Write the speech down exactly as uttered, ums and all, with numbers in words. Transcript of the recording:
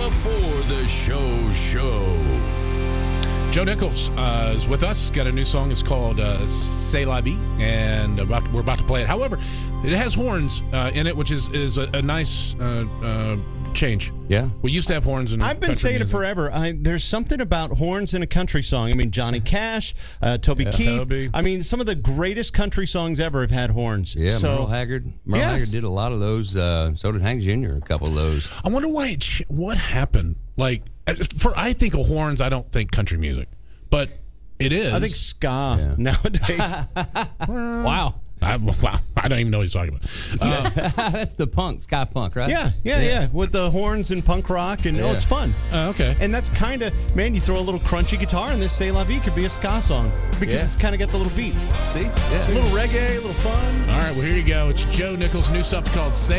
Before the Show Show. Joe Nichols uh, is with us. Got a new song. It's called uh, C'est la vie, and about, we're about to play it. However, it has horns uh, in it, which is, is a, a nice uh, uh, change. Yeah. We used to have horns in I've been country saying music. it forever. I, there's something about horns in a country song. I mean, Johnny Cash, uh, Toby Yeah, Keith. Toby. I mean, some of the greatest country songs ever have had horns. Yeah, so, Merle Haggard. Merle Yes. Haggard did a lot of those. Uh, so did Hank Junior A couple of those. I wonder why. It ch- what happened? Like, for I think of horns, I don't think country music, but it is. I think ska Yeah. nowadays. Wow. I, wow, I don't even know what he's talking about. Uh, That's the punk, Sky Punk, right? yeah, yeah, yeah, with the horns and punk rock, and oh, Yeah. it's fun. uh, okay. And that's kind of, man, you throw a little crunchy guitar, and this C'est La Vie could be a ska song because Yeah. it's kind of got the little beat. See? A little reggae, a little fun. All right, well, here you go. It's Joe Nichols' new stuff called Say